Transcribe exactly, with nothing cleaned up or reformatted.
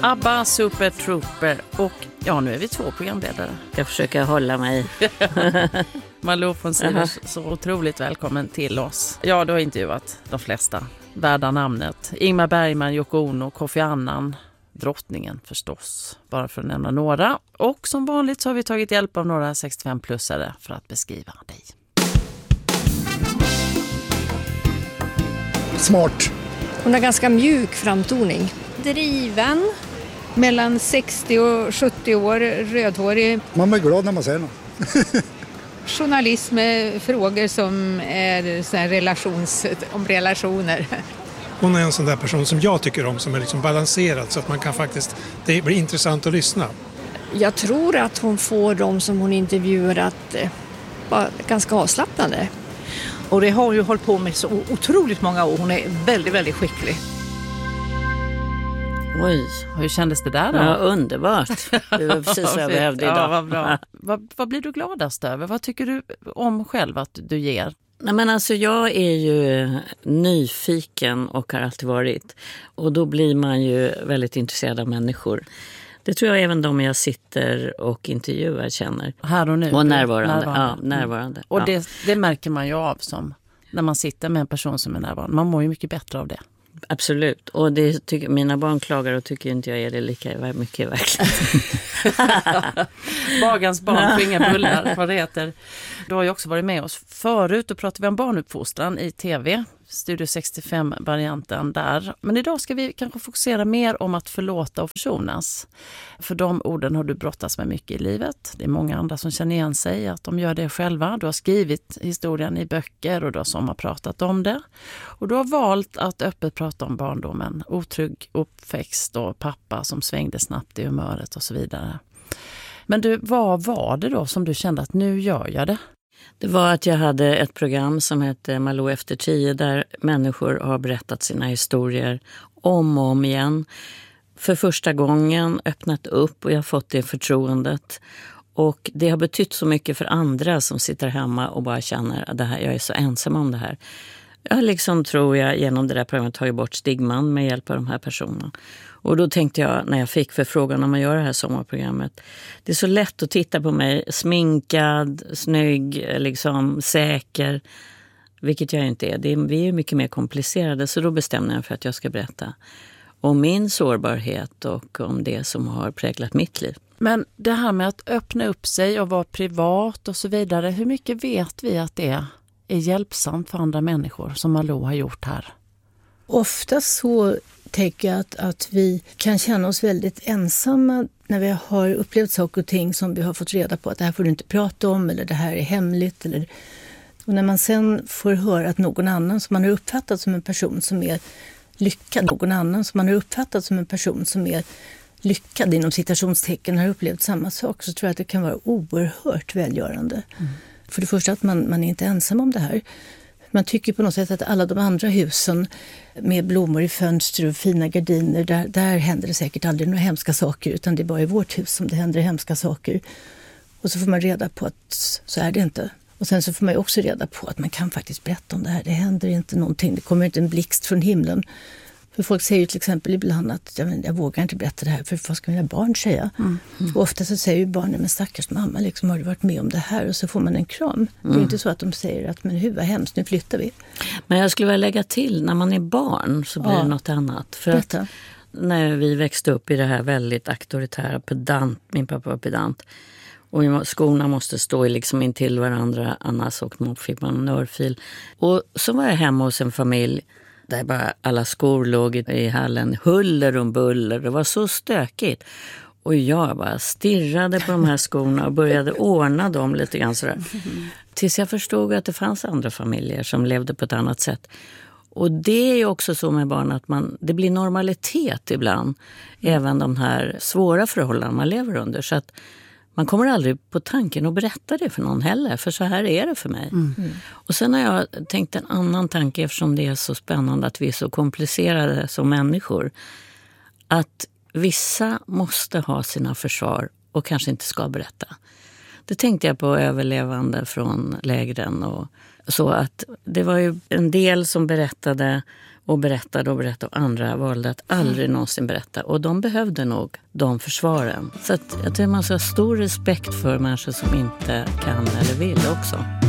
ABBA, Super Trooper och ja, nu är vi två programledare. Jag försöker hålla mig. Malou von Sivers, så otroligt välkommen till oss. Ja, du har intervjuat de flesta värda namnet. Ingmar Bergman, Yoko Ono, Kofi Annan, drottningen förstås, bara för att nämna några. Och som vanligt så har vi tagit hjälp av några sextiofem-plussare för att beskriva dig. Smart. Hon har ganska mjuk framtoning. Driven. Mellan sextio och sjuttio år, rödhårig. Man blir glad när man ser något. Journalist med frågor som är så här relations, om relationer. Hon är en sån där person som jag tycker om, som är liksom balanserad så att man kan faktiskt, det blir intressant att lyssna. Jag tror att hon får dem som hon intervjuar att eh, vara ganska avslappnade. Och det har hon ju hållit på med så otroligt många år. Hon är väldigt, väldigt skicklig. Oj, hur kändes det där då? Ja, underbart. Det var precis vad jag behövde idag. Ja, vad bra. vad, vad blir du gladast över? Vad tycker du om själv att du ger? Nej, men alltså jag är ju nyfiken och har alltid varit. Och då blir man ju väldigt intresserad av människor. Det tror jag även de jag sitter och intervjuar känner. Här och nu. Och närvarande. närvarande. Ja, närvarande. Och ja. det, det märker man ju av som när man sitter med en person som är närvarande. Man mår ju mycket bättre av det. Absolut. Och det tycker, mina barn klagar och tycker inte jag är det lika mycket verkligen. Bagans barn får inga bullar, vad det heter. Du har ju också varit med oss förut och pratade vi om barnuppfostran i tv. Studio sextiofem-varianten där. Men idag ska vi kanske fokusera mer om att förlåta och försonas. För de orden har du brottats med mycket i livet. Det är många andra som känner igen sig att de gör det själva. Du har skrivit historien i böcker och du har sommarpratat om det. Och du har valt att öppet prata om barndomen. Otrygg uppväxt och pappa som svängde snabbt i humöret och så vidare. Men du, vad var det då som du kände att nu gör jag det? Det var att jag hade ett program som hette Malou efter tio där människor har berättat sina historier om och om igen. För första gången öppnat upp och jag har fått det förtroendet. Och det har betytt så mycket för andra som sitter hemma och bara känner att det här, jag är så ensam om det här. Jag liksom tror jag genom det där programmet tagit bort stigman med hjälp av de här personerna. Och då tänkte jag när jag fick förfrågan om att göra det här sommarprogrammet. Det är så lätt att titta på mig sminkad, snygg, liksom säker. Vilket jag inte är. Det är vi är mycket mer komplicerade så då bestämde jag för att jag ska berätta om min sårbarhet och om det som har präglat mitt liv. Men det här med att öppna upp sig och vara privat och så vidare. Hur mycket vet vi att det är? är hjälpsamt för andra människor som Malou har gjort här? Ofta så tänker jag att, att vi kan känna oss väldigt ensamma när vi har upplevt saker och ting som vi har fått reda på att det här får du inte prata om eller det här är hemligt. Eller, och när man sen får höra att någon annan som man har uppfattat som en person som är lyckad, någon annan som man har uppfattat som en person som är lyckad inom citationstecken har upplevt samma sak så tror jag att det kan vara oerhört välgörande. Mm. För det första att man, man är inte ensam om det här. Man tycker på något sätt att alla de andra husen med blommor i fönster och fina gardiner, där, där händer det säkert aldrig några hemska saker utan det är bara i vårt hus som det händer hemska saker. Och så får man reda på att så är det inte. Och sen så får man också reda på att man kan faktiskt berätta om det här. Det händer inte någonting, det kommer inte en blixt från himlen. För folk säger ju till exempel ibland att jag, jag vågar inte berätta det här för vad ska mina barn säga? Mm. Mm. Och ofta så säger ju barnen, men stackars mamma, liksom, har du varit med om det här? Och så får man en kram. Mm. Det är inte så att de säger att men hur var hemskt, nu flyttar vi. Men jag skulle vilja lägga till, när man är barn så blir ja. det något annat. För att när vi växte upp i det här väldigt auktoritära pedant, min pappa var pedant, och skorna måste stå liksom in till varandra, annars och fick man en örfil. Och så var jag hemma hos en familj där bara alla skor låg i hallen, huller och buller. Det var så stökigt. Och jag bara stirrade på de här skorna och började ordna dem lite grann sådär. Tills jag förstod att det fanns andra familjer som levde på ett annat sätt. Och det är ju också så med barn att man, det blir normalitet ibland. Mm. Även de här svåra förhållanden man lever under. Så att man kommer aldrig på tanken att berätta det för någon heller. För så här är det för mig. Mm. Mm. Och sen har jag tänkt en annan tanke eftersom det är så spännande att vi är så komplicerade som människor. Att vissa måste ha sina försvar och kanske inte ska berätta. Det tänkte jag på överlevande från lägren och så att det var ju en del som berättade och berättade och berättade och andra valde att aldrig någonsin berätta. Och de behövde nog de försvaren. Så att jag tror man ska ha stor respekt för människor som inte kan eller vill också.